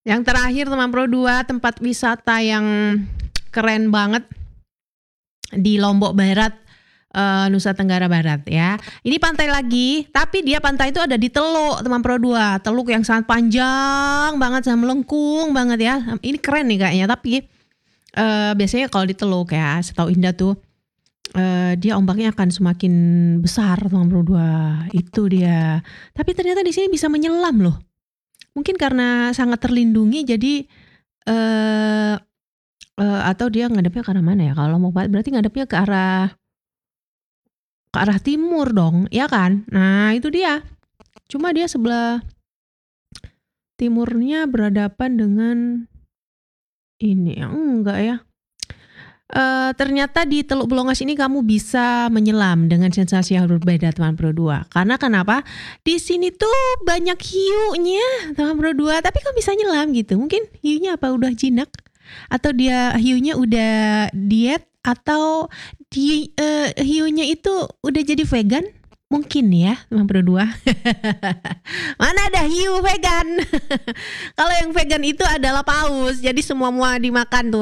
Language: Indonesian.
Yang terakhir teman Pro 2, tempat wisata yang keren banget di Lombok Barat, Nusa Tenggara Barat ya. Ini pantai lagi, tapi dia pantai itu ada di Teluk teman Pro 2. Teluk yang sangat panjang banget sama melengkung banget ya. Ini keren nih kayaknya, tapi biasanya kalau di Teluk ya, setahu Indah tuh dia ombaknya akan semakin besar teman Pro 2. Itu dia. Tapi ternyata di sini bisa menyelam loh. Mungkin karena sangat terlindungi jadi atau dia ngadepnya ke arah mana ya? Kalau mau berarti ngadepnya ke arah timur dong, ya kan? Nah, itu dia. Cuma dia sebelah timurnya berhadapan dengan ini. Enggak ya. Ternyata di Teluk Belongas ini kamu bisa menyelam dengan sensasi yang berbeda teman Pro 2. Karena kenapa? Di sini tuh banyak hiunya teman Pro 2, tapi kamu bisa nyelam gitu. Mungkin hiunya apa udah jinak? Atau dia hiunya udah diet? Atau hiunya itu udah jadi vegan? Mungkin ya teman Pro 2. Mana ada hiu vegan? Kalau yang vegan itu adalah paus, jadi semua dimakan tuh.